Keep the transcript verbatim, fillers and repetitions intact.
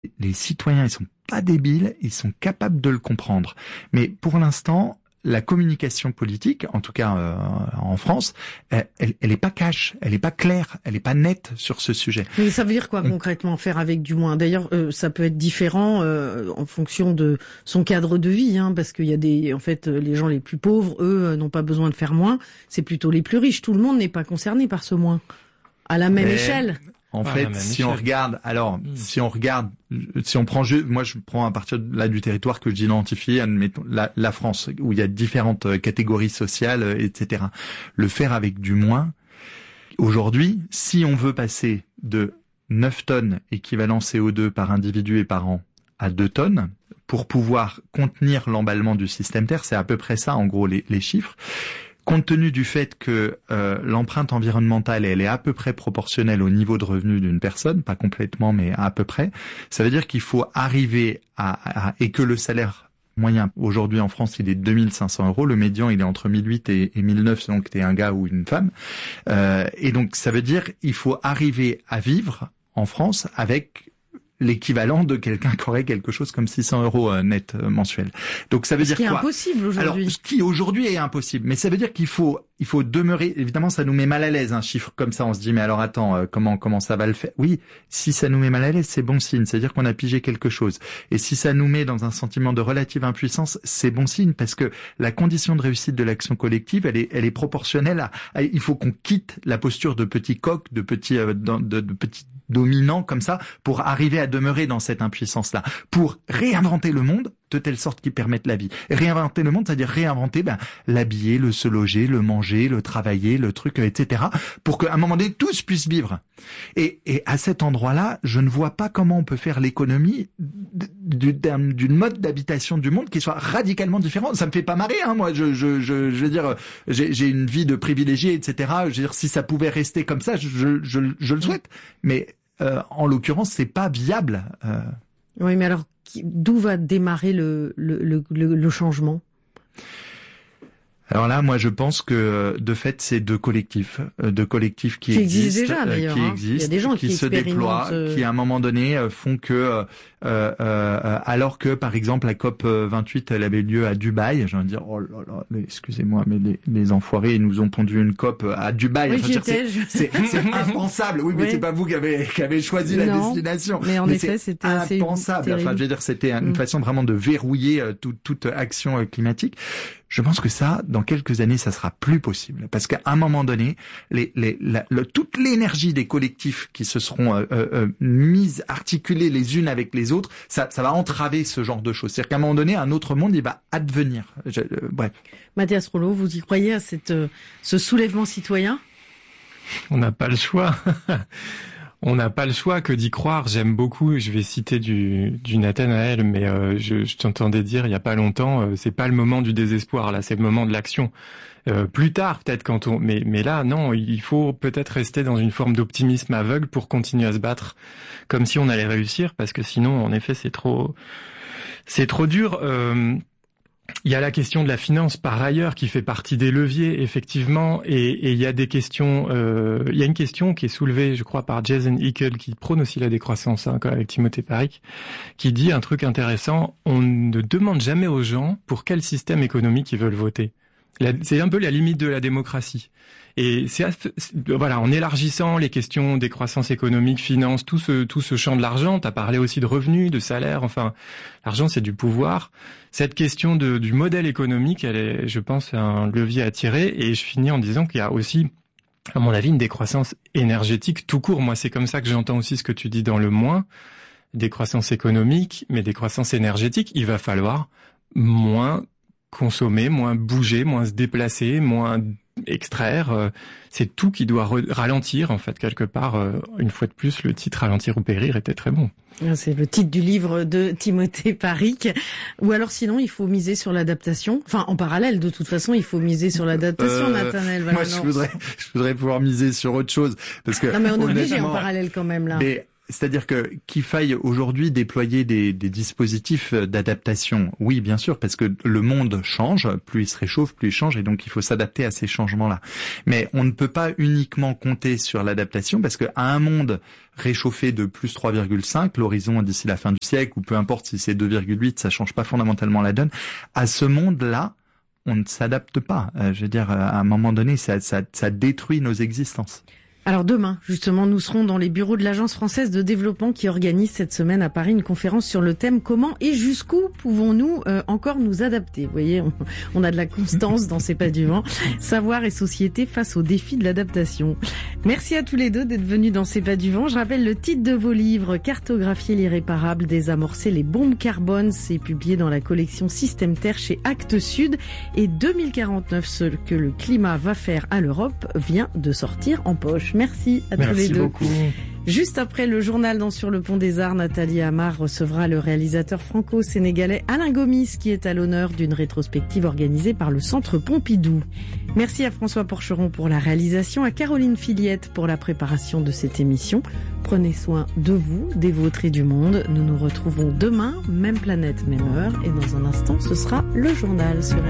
Les citoyens, ils sont pas débiles, ils sont capables de le comprendre. Mais pour l'instant, la communication politique, en tout cas euh, en France, elle, elle, elle est pas cash, elle est pas claire, elle est pas nette sur ce sujet. Mais ça veut dire quoi concrètement, faire avec du moins? D'ailleurs, euh, ça peut être différent euh, en fonction de son cadre de vie, hein, parce qu'il y a des, en fait, les gens les plus pauvres, eux, n'ont pas besoin de faire moins. C'est plutôt les plus riches. Tout le monde n'est pas concerné par ce moins à la même Mais... échelle. En ah, fait, si on regarde, alors, mmh. si on regarde, si on prend, moi je prends à partir de là du territoire que j'identifie, admettons, la, la France, où il y a différentes catégories sociales, et cetera. Le faire avec du moins, aujourd'hui, si on veut passer de neuf tonnes équivalent C O deux par individu et par an à deux tonnes, pour pouvoir contenir l'emballement du système Terre, c'est à peu près ça, en gros, les, les chiffres. Compte tenu du fait que euh, l'empreinte environnementale, elle est à peu près proportionnelle au niveau de revenu d'une personne, pas complètement, mais à peu près, ça veut dire qu'il faut arriver à, à et que le salaire moyen aujourd'hui en France, il est de deux mille cinq cents euros, le médian, il est entre mille huit et, et mille neuf, donc t'es un gars ou une femme, euh, et donc ça veut dire il faut arriver à vivre en France avec l'équivalent de quelqu'un qui aurait quelque chose comme six cents euros euh, net euh, mensuel. Donc ça veut ce dire quoi? Ce qui est impossible aujourd'hui. Alors, ce qui aujourd'hui est impossible, mais ça veut dire qu'il faut il faut demeurer. Évidemment, ça nous met mal à l'aise un chiffre comme ça. On se dit mais alors attends, euh, comment comment ça va le faire? Oui, si ça nous met mal à l'aise, c'est bon signe. C'est-à-dire qu'on a pigé quelque chose. Et si ça nous met dans un sentiment de relative impuissance, c'est bon signe parce que la condition de réussite de l'action collective, elle est elle est proportionnelle à. à il faut qu'on quitte la posture de petit coq, de petit euh, de, de, de petit dominant comme ça pour arriver à demeurer dans cette impuissance-là, pour réinventer le monde de telle sorte qu'il permette la vie. Et réinventer le monde, c'est-à-dire réinventer ben, l'habiller, le se loger, le manger, le travailler, le truc, et cetera, pour qu'à un moment donné, tous puissent vivre. Et, et à cet endroit-là, je ne vois pas comment on peut faire l'économie d'une mode d'habitation du monde qui soit radicalement différent. Ça me fait pas marrer, hein, moi, je, je, je, je veux dire, j'ai, j'ai une vie de privilégié, et cetera. Je veux dire, si ça pouvait rester comme ça, je, je, je, je le souhaite. Mais Euh, en l'occurrence, c'est pas viable. Euh... Oui, mais alors, d'où va démarrer le, le, le, le changement ? Alors là, moi, je pense que de fait, c'est deux collectifs, deux collectifs qui, qui existent, existent déjà d'ailleurs. qui hein. existent, Il y a des gens qui, qui se déploient, euh... qui à un moment donné font que, euh, euh, alors que par exemple la COP vingt-huit, elle avait lieu à Dubaï, j'ai envie de dire, oh là là, excusez-moi, mais les, les enfoirés, ils nous ont pondu une COP à Dubaï. Oui, enfin, dire, c'est, je... c'est, c'est impensable. Oui, mais oui. c'est pas vous qui avez, qui avez choisi non, la destination. Mais en mais effet, c'est c'était impensable. Enfin, je veux dire, c'était une mm. façon vraiment de verrouiller euh, tout, toute action climatique. Je pense que ça, dans quelques années, ça sera plus possible. Parce qu'à un moment donné, les, les, la, le, toute l'énergie des collectifs qui se seront euh, euh, mises, articulées les unes avec les autres, ça, ça va entraver ce genre de choses. C'est-à-dire qu'à un moment donné, un autre monde, il va advenir. Je, euh, bref. Mathias Rollo, vous y croyez à cette, euh, ce soulèvement citoyen ? On n'a pas le choix. On n'a pas le choix que d'y croire. J'aime beaucoup, je vais citer du, du Nathanaël, mais euh, je, je t'entendais dire il y a pas longtemps, euh, c'est pas le moment du désespoir, là, c'est le moment de l'action. Euh, plus tard, peut-être quand on... Mais, mais là, non, il faut peut-être rester dans une forme d'optimisme aveugle pour continuer à se battre comme si on allait réussir, parce que sinon, en effet, c'est trop... C'est trop dur. Euh... Il y a la question de la finance par ailleurs qui fait partie des leviers effectivement et, et il y a des questions euh, il y a une question qui est soulevée je crois par Jason Hickel qui prône aussi la décroissance hein, avec Timothée Paric qui dit un truc intéressant, on ne demande jamais aux gens pour quel système économique ils veulent voter. La, c'est un peu la limite de la démocratie. Et c'est, c'est voilà, en élargissant les questions des croissances économiques, finances, tout ce tout ce champ de l'argent, tu as parlé aussi de revenus, de salaires, enfin, l'argent c'est du pouvoir. Cette question de du modèle économique, elle est, je pense, un levier à tirer. Et je finis en disant qu'il y a aussi, à mon avis, une décroissance énergétique tout court. Moi, c'est comme ça que j'entends aussi ce que tu dis dans le moins. Décroissance économique, mais décroissance énergétique. Il va falloir moins consommer, moins bouger, moins se déplacer, moins extraire, euh, c'est tout qui doit re- ralentir en fait quelque part. Euh, une fois de plus, le titre Ralentir ou périr était très bon. C'est le titre du livre de Timothée Paric. Ou alors sinon, il faut miser sur l'adaptation. Enfin, en parallèle, de toute façon, il faut miser sur l'adaptation, euh, Nathanaël Valenor. Moi, je voudrais, je voudrais pouvoir miser sur autre chose parce que non, mais on est obligé en parallèle quand même là. Mais c'est-à-dire que qu'il faille aujourd'hui déployer des, des dispositifs d'adaptation, oui, bien sûr, parce que le monde change, plus il se réchauffe, plus il change, et donc il faut s'adapter à ces changements-là. Mais on ne peut pas uniquement compter sur l'adaptation, parce qu'à un monde réchauffé de plus trois virgule cinq, l'horizon d'ici la fin du siècle, ou peu importe si c'est deux virgule huit, ça change pas fondamentalement la donne. À ce monde-là, on ne s'adapte pas. Euh, je veux dire, à un moment donné, ça, ça, ça détruit nos existences. Alors demain, justement, nous serons dans les bureaux de l'Agence française de développement qui organise cette semaine à Paris une conférence sur le thème « Comment et jusqu'où pouvons-nous euh, encore nous adapter ?» Vous voyez, on, on a de la constance dans ces pas du vent. Savoir et société face aux défis de l'adaptation. Merci à tous les deux d'être venus dans ces pas du vent. Je rappelle le titre de vos livres « Cartographier l'irréparable, désamorcer les bombes carbone ». C'est publié dans la collection Système Terre chez Actes Sud. Et deux mille quarante-neuf, ce que le climat va faire à l'Europe vient de sortir en poche. Merci à Merci tous les deux. Beaucoup. Juste après le journal dans Sur le pont des Arts, Nathalie Amar recevra le réalisateur franco-sénégalais Alain Gomis qui est à l'honneur d'une rétrospective organisée par le Centre Pompidou. Merci à François Porcheron pour la réalisation, à Caroline Filiette pour la préparation de cette émission. Prenez soin de vous, des vôtres et du monde. Nous nous retrouvons demain, même planète, même heure. Et dans un instant, ce sera le journal sur